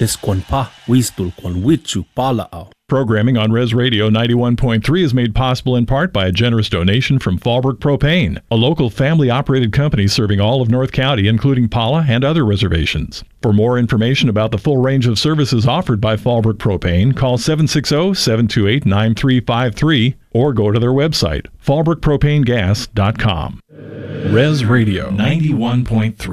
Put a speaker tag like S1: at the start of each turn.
S1: Desconpa, Wistul con Wichu Palao.
S2: Programming on Res Radio 91.3 is made possible in part by a generous donation from Fallbrook Propane, a local family-operated company serving all of North County, including Pala and other reservations. For more information about the full range of services offered by Fallbrook Propane, call 760-728-9353 or go to their website, fallbrookpropanegas.com. Res Radio 91.3.